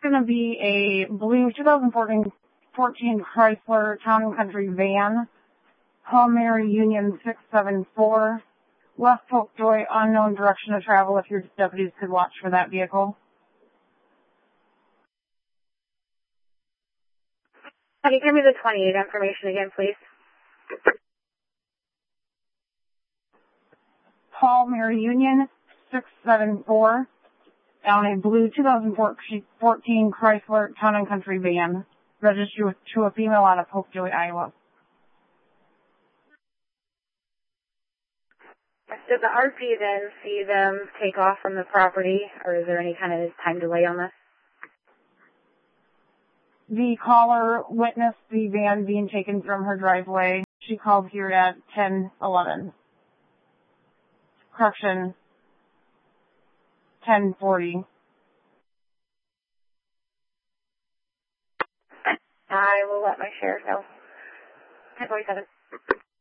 going to be a blue 2014 Chrysler Town and Country van, Palmary Union 674, West Polkjoy, unknown direction of travel if your deputies could watch for that vehicle. Can you give me the 28 information again, please? Palmary Union 674, on a blue 2014 Chrysler Town and Country van, registered to a female out of Polkjoy, Iowa. Did the RP then see them take off from the property, or is there any kind of time delay on this? The caller witnessed the van being taken from her driveway. She called here at 10:11. Correction, 10:40. I will let my sheriff know. 10:47.